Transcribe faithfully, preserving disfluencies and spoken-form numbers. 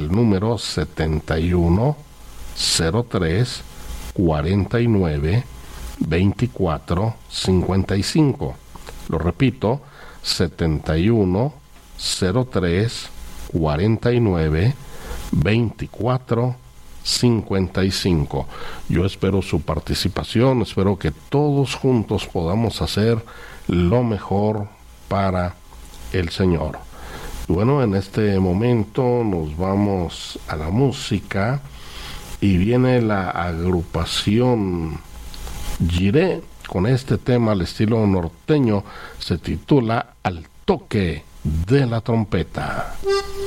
al número setenta y uno cero tres cuarenta y nueve veinticuatro cincuenta y cinco. Lo repito, setenta y uno cero tres cuarenta y nueve veinticuatro cincuenta y cinco. Yo espero su participación, espero que todos juntos podamos hacer lo mejor para el Señor. Bueno, en este momento nos vamos a la música y viene la agrupación Jiré con este tema al estilo norteño, se titula Al toque de la trompeta.